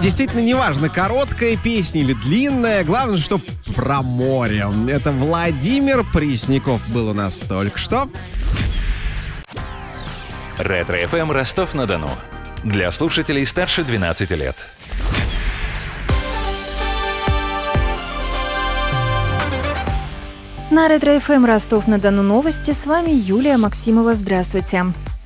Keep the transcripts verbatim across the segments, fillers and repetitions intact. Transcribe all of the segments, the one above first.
Действительно, неважно, короткая песня или длинная, главное, что про море. Это Владимир Пресняков был у нас только что. Ретро-эф эм Ростов-на-Дону. Для слушателей старше двенадцати лет. На Ретро-эф эм Ростов-на-Дону новости. С вами Юлия Максимова. Здравствуйте.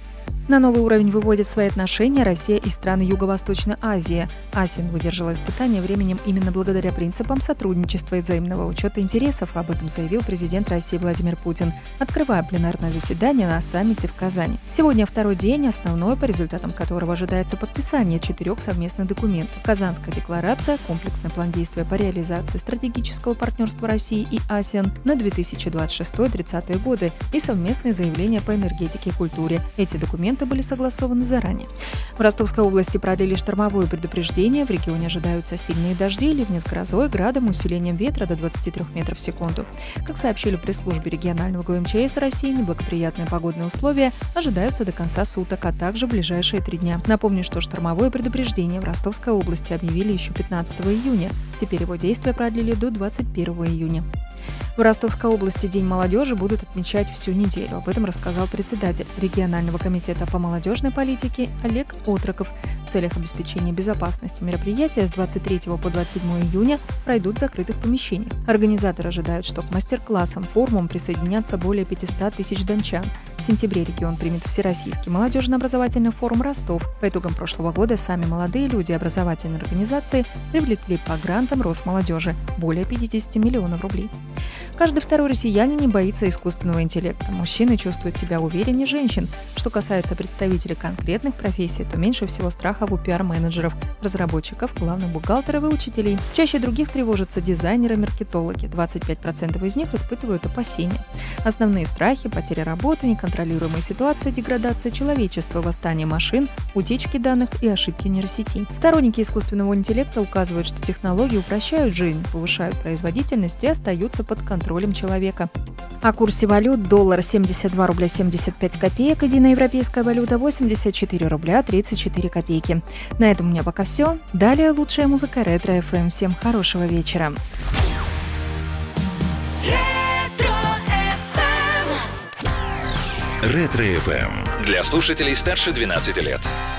На новый уровень выводят свои отношения Россия и страны Юго-Восточной Азии. АСЕАН выдержала испытание временем именно благодаря принципам сотрудничества и взаимного учета интересов. Об этом заявил президент России Владимир Путин, открывая пленарное заседание на саммите в Казани. Сегодня второй день, основной, по результатам которого ожидается подписание четырех совместных документов. Казанская декларация, комплексный план действия по реализации стратегического партнерства России и АСЕАН на две тысячи двадцать шестой — тридцатые годы и совместные заявления по энергетике и культуре. Эти документы были согласованы заранее. В Ростовской области продлили штормовое предупреждение. В регионе ожидаются сильные дожди, ливни с грозой, градом, усилением ветра до двадцати трёх метров в секунду. Как сообщили в пресс-службе регионального гэ эм че эс России, неблагоприятные погодные условия ожидаются до конца суток, а также в ближайшие три дня. Напомню, что штормовое предупреждение в Ростовской области объявили еще пятнадцатого июня. Теперь его действие продлили до двадцать первого июня. В Ростовской области День молодежи будут отмечать всю неделю. Об этом рассказал председатель регионального комитета по молодежной политике Олег Отроков. В целях обеспечения безопасности мероприятия с двадцать третьего по двадцать седьмого июня пройдут в закрытых помещениях. Организаторы ожидают, что к мастер-классам, форумам присоединятся более пятьсот тысяч дончан. В сентябре регион примет Всероссийский молодежно-образовательный форум «Ростов». По итогам прошлого года сами молодые люди и образовательные организации привлекли по грантам Росмолодежи более пятьдесят миллионов рублей. Каждый второй россиянин не боится искусственного интеллекта. Мужчины чувствуют себя увереннее женщин. Что касается представителей конкретных профессий, то меньше всего страхов у пиар-менеджеров, разработчиков, главных бухгалтеров и учителей. Чаще других тревожатся дизайнеры-маркетологи. двадцать пять процентов из них испытывают опасения. Основные страхи – потеря работы, неконтролируемые ситуации, деградация человечества, восстание машин, утечки данных и ошибки нейросети. Сторонники искусственного интеллекта указывают, что технологии упрощают жизнь, повышают производительность и остаются под контролем человека. О курсе валют: доллар семьдесят два рубля семьдесят пять копеек, единоевропейская валюта восемьдесят четыре рубля тридцать четыре копейки. На этом у меня пока все. Далее лучшая музыка Ретро-эф эм. Всем хорошего вечера. Ретро-эф эм. Для слушателей старше двенадцати лет.